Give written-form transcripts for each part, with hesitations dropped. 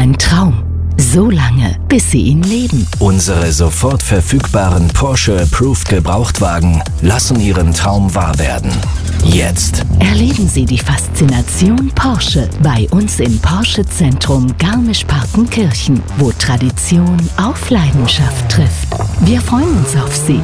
ein Traum. So lange, bis Sie ihn leben. Unsere sofort verfügbaren Porsche Approved Gebrauchtwagen lassen Ihren Traum wahr werden. Jetzt Erleben Sie die Faszination Porsche bei uns im Porsche-Zentrum Garmisch-Partenkirchen, wo Tradition auf Leidenschaft trifft. Wir freuen uns auf Sie.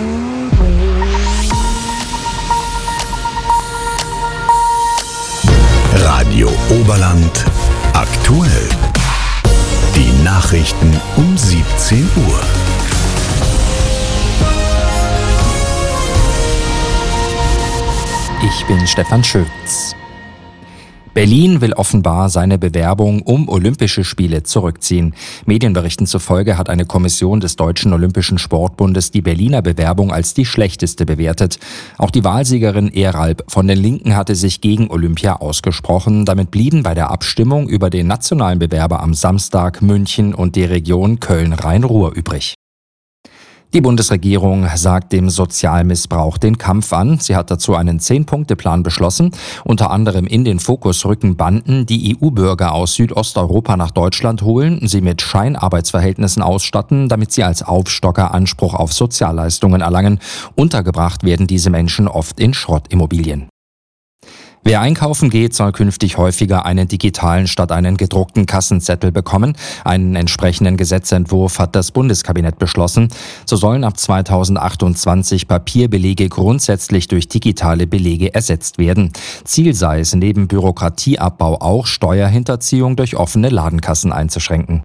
Radio Oberland aktuell. Die Nachrichten um 17 Uhr. Ich bin Stefan Schütz. Berlin will offenbar seine Bewerbung um Olympische Spiele zurückziehen. Medienberichten zufolge hat eine Kommission des Deutschen Olympischen Sportbundes die Berliner Bewerbung als die schlechteste bewertet. Auch die Wahlsiegerin Eralb von den Linken hatte sich gegen Olympia ausgesprochen. Damit blieben bei der Abstimmung über den nationalen Bewerber am Samstag München und die Region Köln-Rhein-Ruhr übrig. Die Bundesregierung sagt dem Sozialmissbrauch den Kampf an. Sie hat dazu einen 10-Punkte-Plan beschlossen. Unter anderem in den Fokus rücken Banden, die EU-Bürger aus Südosteuropa nach Deutschland holen, sie mit Scheinarbeitsverhältnissen ausstatten, damit sie als Aufstocker Anspruch auf Sozialleistungen erlangen. Untergebracht werden diese Menschen oft in Schrottimmobilien. Wer einkaufen geht, soll künftig häufiger einen digitalen statt einen gedruckten Kassenzettel bekommen. Einen entsprechenden Gesetzentwurf hat das Bundeskabinett beschlossen. So sollen ab 2028 Papierbelege grundsätzlich durch digitale Belege ersetzt werden. Ziel sei es, neben Bürokratieabbau auch Steuerhinterziehung durch offene Ladenkassen einzuschränken.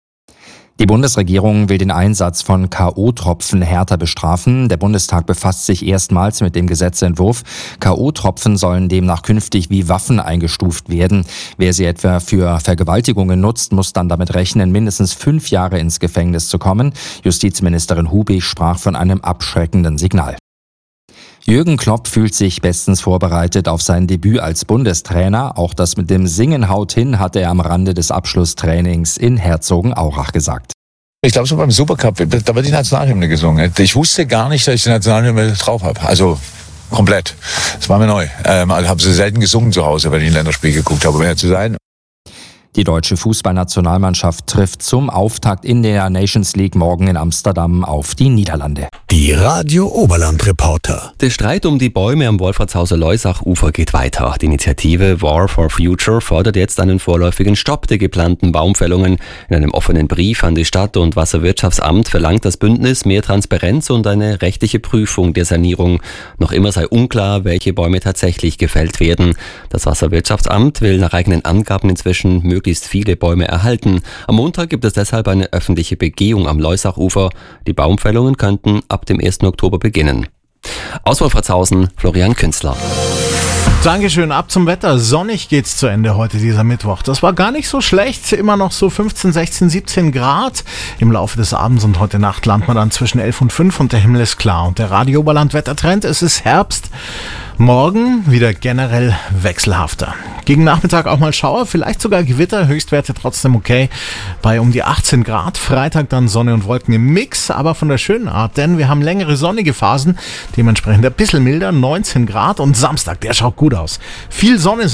Die Bundesregierung will den Einsatz von K.O.-Tropfen härter bestrafen. Der Bundestag befasst sich erstmals mit dem Gesetzentwurf. K.O.-Tropfen sollen demnach künftig wie Waffen eingestuft werden. Wer sie etwa für Vergewaltigungen nutzt, muss dann damit rechnen, mindestens 5 Jahre ins Gefängnis zu kommen. Justizministerin Hubig sprach von einem abschreckenden Signal. Jürgen Klopp fühlt sich bestens vorbereitet auf sein Debüt als Bundestrainer. Auch das mit dem Singen haut hin, hat er am Rande des Abschlusstrainings in Herzogenaurach gesagt. Ich glaube, so beim Supercup, da wird die Nationalhymne gesungen. Ich wusste gar nicht, dass ich die Nationalhymne drauf habe. Also komplett. Das war mir neu. Ich habe sie selten gesungen zu Hause, wenn ich ein Länderspiel geguckt habe, um ehrlich zu sein. Die deutsche Fußballnationalmannschaft trifft zum Auftakt in der Nations League morgen in Amsterdam auf die Niederlande. Die Radio Oberland Reporter. Der Streit um die Bäume am Wolfratshauser Leusachufer geht weiter. Die Initiative War for Future fordert jetzt einen vorläufigen Stopp der geplanten Baumfällungen. In einem offenen Brief an die Stadt- und Wasserwirtschaftsamt verlangt das Bündnis mehr Transparenz und eine rechtliche Prüfung der Sanierung. Noch immer sei unklar, welche Bäume tatsächlich gefällt werden. Das Wasserwirtschaftsamt will nach eigenen Angaben inzwischen möglichst viele Bäume erhalten. Am Montag gibt es deshalb eine öffentliche Begehung am Leusachufer. Die Baumfällungen könnten ab dem 1. Oktober beginnen. Aus Wolfratshausen, Florian Künstler. Dankeschön, ab zum Wetter. Sonnig geht's zu Ende heute, dieser Mittwoch. Das war gar nicht so schlecht. Immer noch so 15, 16, 17 Grad. Im Laufe des Abends und heute Nacht landet man dann zwischen 11 und 5 und der Himmel ist klar. Und der Radio Oberland Wettertrend, es ist Herbst. Morgen wieder generell wechselhafter. Gegen Nachmittag auch mal Schauer, vielleicht sogar Gewitter, Höchstwerte trotzdem okay, bei um die 18 Grad. Freitag dann Sonne und Wolken im Mix, aber von der schönen Art, denn wir haben längere sonnige Phasen, dementsprechend ein bisschen milder, 19 Grad und Samstag, der schaut gut aus. Viel Sonne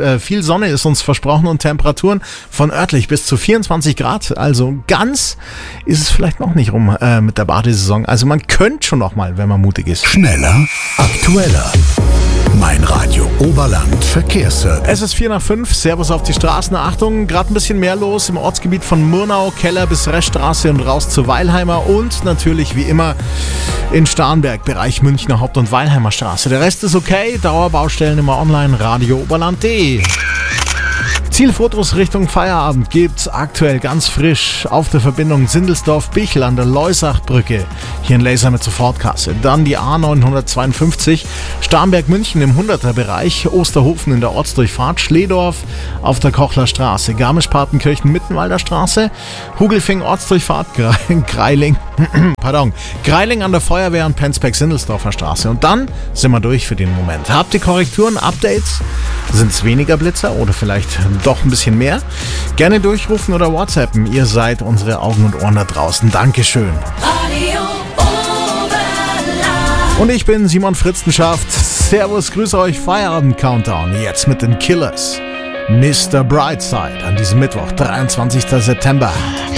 ist uns versprochen und Temperaturen von örtlich bis zu 24 Grad, also ganz ist es vielleicht noch nicht rum mit der Badesaison. Also man könnte schon noch mal, wenn man mutig ist. Schneller, aktueller. Mein Radio Oberland Verkehrsservice. Es ist 4 nach 5, Servus auf die Straßen. Achtung, gerade ein bisschen mehr los im Ortsgebiet von Murnau, Keller bis Reststraße und raus zu Weilheimer und natürlich wie immer in Starnberg, Bereich Münchner Haupt- und Weilheimer Straße. Der Rest ist okay, Dauerbaustellen immer online, radiooberland.de. Zielfotos Richtung Feierabend gibt's aktuell ganz frisch auf der Verbindung Sindelsdorf-Bichl an der Leusachbrücke. Hier ein Laser mit Sofortkasse. Dann die A952 Starnberg-München im 100er-Bereich, Osterhofen in der Ortsdurchfahrt, Schledorf auf der Kochlerstraße, Garmisch-Partenkirchen Mittenwalder Straße, Hugelfing Ortsdurchfahrt, Greiling an der Feuerwehr und Penzberg-Sindelsdorfer Straße. Und dann sind wir durch für den Moment. Habt ihr Korrekturen, Updates? Sind es weniger Blitzer oder vielleicht doch ein bisschen mehr? Gerne durchrufen oder WhatsAppen. Ihr seid unsere Augen und Ohren da draußen. Dankeschön. Radio Oberland. Und ich bin Simon Fritzenschaft. Servus, grüße euch. Feierabend-Countdown. Jetzt mit den Killers. Mr. Brightside an diesem Mittwoch, 23. September.